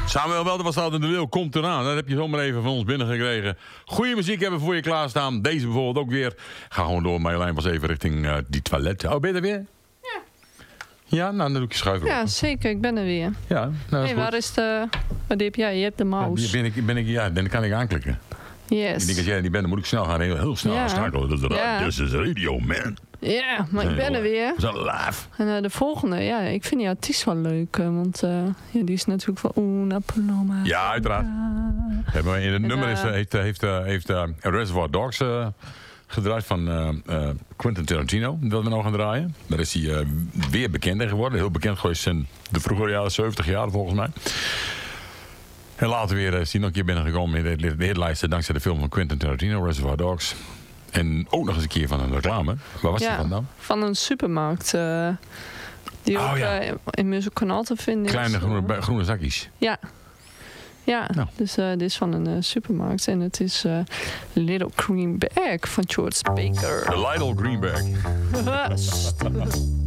Samuel Welteman in de Leeuw komt eraan. Dat heb je zomaar even van ons binnengekregen. Goeie muziek hebben we voor je klaarstaan. Deze bijvoorbeeld ook weer. Ga gewoon door. Marjolein was even richting die toilet. Oh, ben je er weer? Ja. Ja, nou, dan doe ik je schuiven. Ja, zeker. Ik ben er weer. Ja, nou, Hey, waar is de... Wat heb jij? Je hebt de mouse. Ja, dan kan ik aanklikken. Yes. Ik denk, als jij er niet bent, dan moet ik snel gaan. Heel snel gaan schakelen. This is radio, man. Ja, maar ik ben er weer. We zijn live. En de volgende, ja, ik vind die artiest wel leuk. Want ja, die is natuurlijk van Una Paloma. Ja, uiteraard. Ja, maar in het nummer heeft Reservoir Dogs gedraaid van Quentin Tarantino. Dat we nou gaan draaien. Daar is hij weer bekender geworden. Heel bekend geweest in de vroegere jaren, 70 jaar volgens mij. En later weer is hij nog een keer binnengekomen in de hitlijsten dankzij de film van Quentin Tarantino, Reservoir Dogs. En ook nog eens een keer van een reclame. Waar was die van dan? Van een supermarkt. Die ook in Musselkanaal te vinden is. Kleine groene zakjes. Ja. Ja, nou. Dus dit is van een supermarkt. En het is Little Green Bag van George Baker. The Little Green Bag.